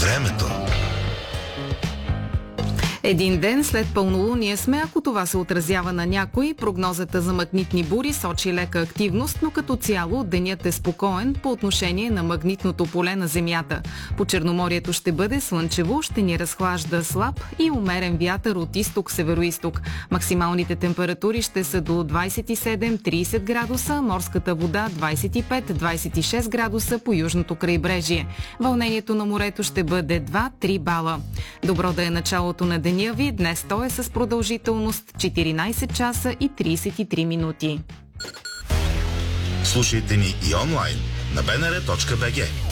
Времето. Един ден след пълнолуние сме, ако това се отразява на някой. Прогнозата за магнитни бури сочи лека активност, но като цяло денят е спокоен по отношение на магнитното поле на Земята. По Черноморието ще бъде слънчево, ще ни разхлажда слаб и умерен вятър от изток-североизток. Максималните температури ще са до 27-30 градуса, морската вода 25-26 градуса по южното крайбрежие. Вълнението на морето ще бъде 2-3 бала. Добро да е началото на деня ви. Днес то е с продължителност 14 часа и 33 минути. Слушайте ни и онлайн на bnr.bg.